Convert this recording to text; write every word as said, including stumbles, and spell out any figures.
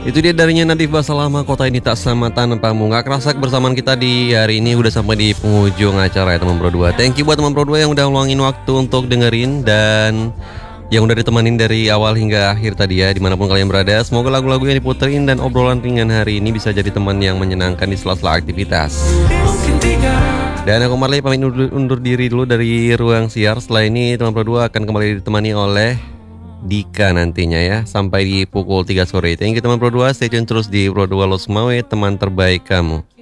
Itu dia darinya Nadif Basalama, kota ini tak sama tanpamu. Gak kerasa kebersamaan kita di hari ini udah sampai di penghujung acara ya teman Pro dua. Thank you buat teman Pro dua yang udah ngeluangin waktu untuk dengerin dan yang udah ditemanin dari awal hingga akhir tadi ya, dimanapun kalian berada. Semoga lagu-lagu yang diputerin dan obrolan ringan hari ini bisa jadi teman yang menyenangkan di sela-sela aktivitas. Dan aku Marley pamit undur, undur diri dulu dari ruang siar. Setelah ini teman Pro dua akan kembali ditemani oleh Dika nantinya ya, sampai di pukul tiga sore. Thank you teman Pro dua, stay tune terus di Pro dua Los Mawe, teman terbaik kamu.